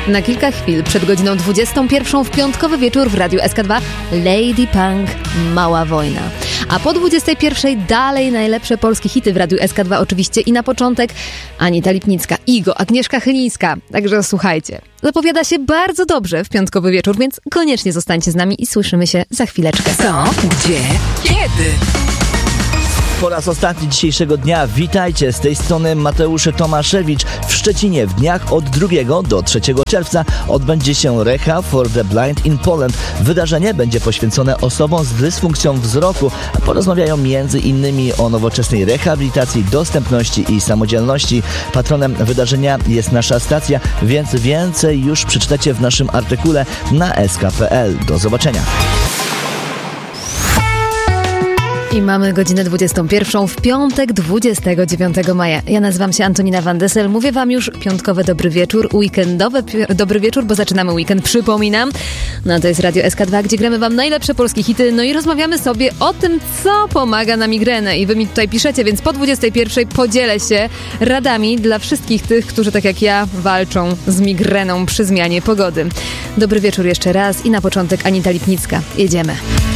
Na kilka chwil przed godziną 21 w piątkowy wieczór w Radiu SK2 Lady Punk, Mała Wojna. A po 21 dalej najlepsze polskie hity w Radiu SK2 oczywiście i na początek Anita Lipnicka, Igo, Agnieszka Chylińska. Także słuchajcie, zapowiada się bardzo dobrze w piątkowy wieczór, więc koniecznie zostańcie z nami i słyszymy się za chwileczkę. Co? Gdzie? Kiedy? Po raz ostatni dzisiejszego dnia witajcie, z tej strony Mateusz Tomaszewicz. W Szczecinie w dniach od 2 do 3 czerwca odbędzie się Rehab for the Blind in Poland. Wydarzenie będzie poświęcone osobom z dysfunkcją wzroku. Porozmawiają m.in. o nowoczesnej rehabilitacji, dostępności i samodzielności. Patronem wydarzenia jest nasza stacja, więc więcej już przeczytacie w naszym artykule na sk.pl. Do zobaczenia. I mamy godzinę 21 w piątek 29 maja. Ja nazywam się Antonina Van Dessel. Mówię wam już piątkowy dobry wieczór, weekendowy dobry wieczór, bo zaczynamy weekend, przypominam. No to jest Radio SK2, gdzie gramy wam najlepsze polskie hity, no i rozmawiamy sobie o tym, co pomaga na migrenę. I wy mi tutaj piszecie, więc po 21 podzielę się radami dla wszystkich tych, którzy tak jak ja walczą z migreną przy zmianie pogody. Dobry wieczór jeszcze raz i na początek Anita Lipnicka. Jedziemy.